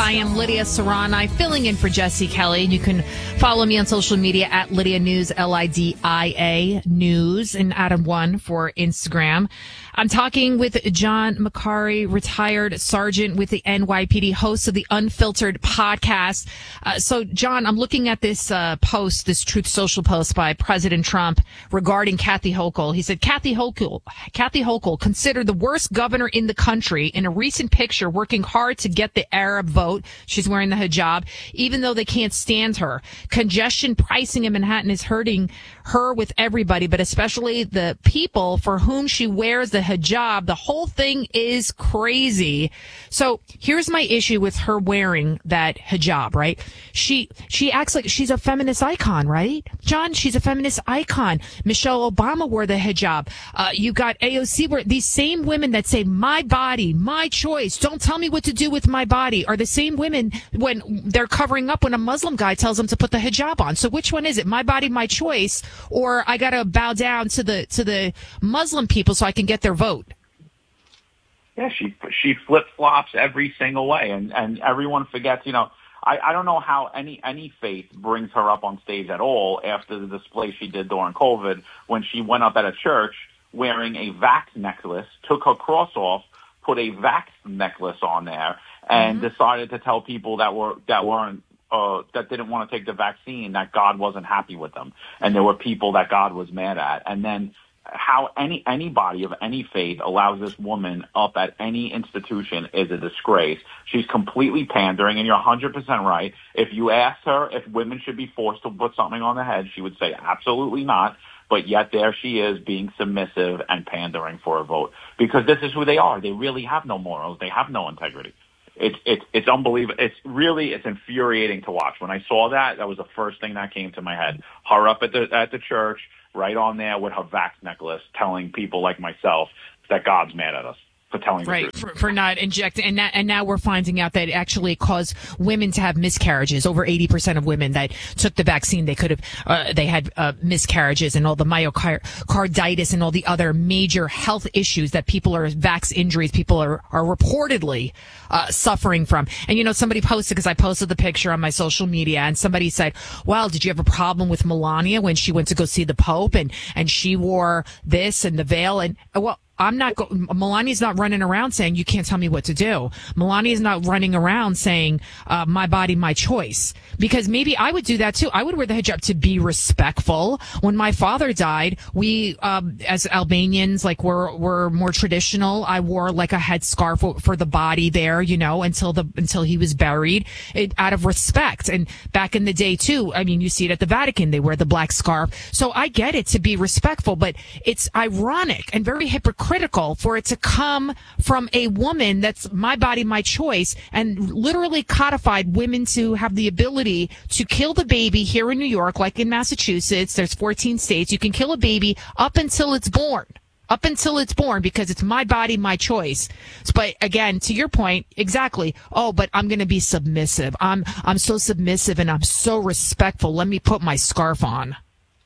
I am Lydia Serrani, filling in for Jesse Kelly. You can follow me on social media at Lydia News, Lydia News, and Adam1 for Instagram. I'm talking with John Macari, retired sergeant with the NYPD, host of the Unfiltered podcast. So, John, I'm looking at this post, this Truth Social post by President Trump regarding Kathy Hochul. He said, Kathy Hochul, considered the worst governor in the country, in a recent picture working hard to get the Arab vote. She's wearing the hijab, even though they can't stand her. Congestion pricing in Manhattan is hurting her with everybody, but especially the people for whom she wears the hijab. The whole thing is crazy. So here's my issue with her wearing that hijab, right? She acts like she's a feminist icon, right? John, she's a feminist icon. Michelle Obama wore the hijab. You got AOC, where these same women that say, my body, my choice, don't tell me what to do with my body, are the same women when they're covering up when a Muslim guy tells them to put the hijab on. So which one is it? My body, my choice, or I got to bow down to the Muslim people so I can get their vote? Yeah, she flip-flops every single way, and everyone forgets, I don't know how any faith brings her up on stage at all after the display she did during COVID when she went up at a church wearing a vax necklace, took her cross off, put a vax necklace on there, and decided to tell people that didn't want to take the vaccine that God wasn't happy with them, and there were people that God was mad at. And then how anybody of any faith allows this woman up at any institution is a disgrace. She's completely pandering, and you're 100% right. If you asked her if women should be forced to put something on their head, she would say absolutely not. But yet there she is being submissive and pandering for a vote, because this is who they are. They really have no morals. They have no integrity. It's unbelievable. It's infuriating to watch. When I saw that was the first thing that came to my head. Her up at the church, right on there with her vax necklace, telling people like myself that God's mad at us for telling the truth. For not injecting, and now we're finding out that it actually caused women to have miscarriages. Over 80% of women that took the vaccine, they had miscarriages, and all the myocarditis and all the other major health issues that vax injuries people are reportedly suffering from. And somebody posted, because I posted the picture on my social media, and somebody said, well, did you have a problem with Melania when she went to go see the Pope and she wore this and the veil? And well, Melania's not running around saying you can't tell me what to do. Melania's not running around saying my body, my choice. Because maybe I would do that too. I would wear the hijab to be respectful. When my father died, we as Albanians, we're more traditional. I wore like a headscarf for the body there, until he was buried, out of respect. And back in the day too, I mean, you see it at the Vatican, they wear the black scarf. So I get it, to be respectful, but it's ironic and very hypocritical for it to come from a woman that's my body, my choice, and literally codified women to have the ability to kill the baby here in New York, like in Massachusetts. There's 14 states. You can kill a baby up until it's born. Because it's my body, my choice. But again, to your point, exactly. Oh, but I'm going to be submissive. I'm so submissive and I'm so respectful. Let me put my scarf on.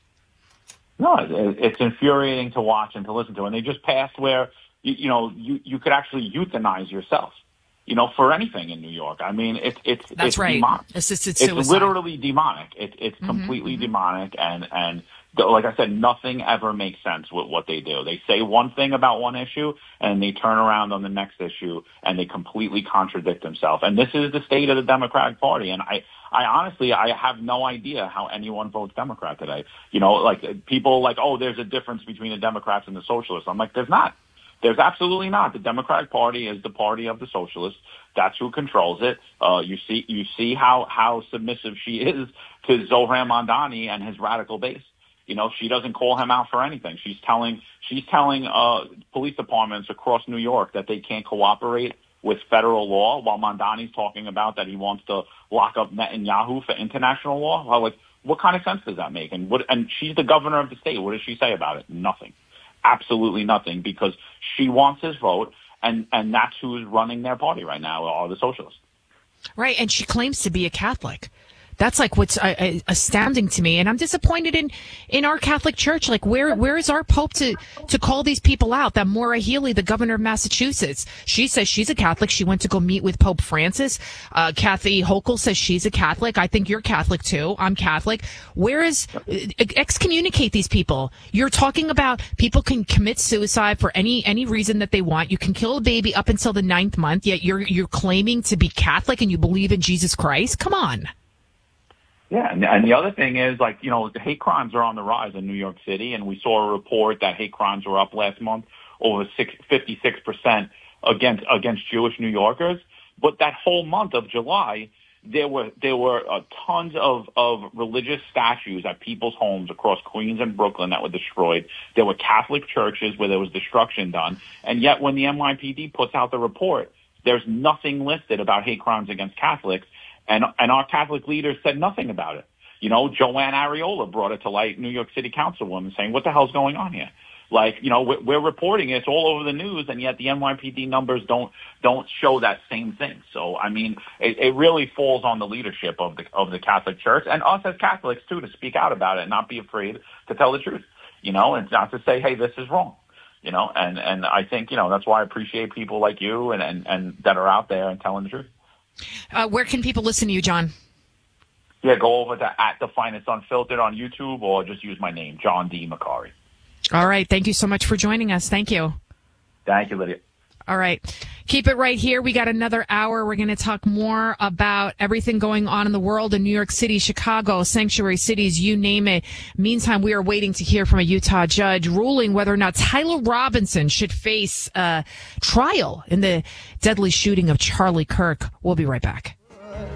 No, it's infuriating to watch and to listen to. And they just passed where, you could actually euthanize yourself, for anything in New York. I mean, it's right. Demonic. Assisted suicide. It's literally demonic. It's completely demonic. And like I said, nothing ever makes sense with what they do. They say one thing about one issue and they turn around on the next issue and they completely contradict themselves. And this is the state of the Democratic Party. And I honestly, I have no idea how anyone votes Democrat today. People there's a difference between the Democrats and the socialists. I'm like, there's not. There's absolutely not. The Democratic Party is the party of the socialists. That's who controls it. You see how submissive she is to Zohran Mamdani and his radical base. She doesn't call him out for anything. She's telling police departments across New York that they can't cooperate with federal law, while Mamdani's talking about that he wants to lock up Netanyahu for international law. Well, what kind of sense does that make? And she's the governor of the state. What does she say about it? Nothing. Absolutely nothing, because she wants his vote, and that's who's running their party right now, are the socialists. Right, and she claims to be a Catholic. That's like what's astounding to me, and I'm disappointed in our Catholic Church. Like, where is our Pope to call these people out? That Maura Healey, the governor of Massachusetts, she says she's a Catholic. She went to go meet with Pope Francis. Kathy Hochul says she's a Catholic. I think you're Catholic too. I'm Catholic. Where is excommunicate these people? You're talking about people can commit suicide for any reason that they want. You can kill a baby up until the 9th month, yet you're claiming to be Catholic and you believe in Jesus Christ. Come on. Yeah, and the other thing is, like, you know, the hate crimes are on the rise in New York City, and we saw a report that hate crimes were up last month over 56% against Jewish New Yorkers. But that whole month of July, there were tons of religious statues at people's homes across Queens and Brooklyn that were destroyed. There were Catholic churches where there was destruction done, and yet when the NYPD puts out the report, there's nothing listed about hate crimes against Catholics. And our Catholic leaders said nothing about it. You know, Joanne Ariola brought it to light, New York City councilwoman, saying, what the hell's going on here? Like, you know, we're reporting it's all over the news, and yet the NYPD numbers don't show that same thing. So, I mean, it really falls on the leadership of the Catholic Church and us as Catholics, too, to speak out about it and not be afraid to tell the truth, you know, and not to say, hey, this is wrong. You know, and I think, you know, that's why I appreciate people like you and that are out there and telling the truth. Where can people listen to you, John? Yeah, go over to @TheFinest Unfiltered on YouTube, or just use my name, John D. Macari. All right. Thank you so much for joining us. Thank you. Thank you, Lydia. All right. Keep it right here. We got another hour. We're going to talk more about everything going on in the world in New York City, Chicago, sanctuary cities, you name it. Meantime, we are waiting to hear from a Utah judge ruling whether or not Tyler Robinson should face a trial in the deadly shooting of Charlie Kirk. We'll be right back.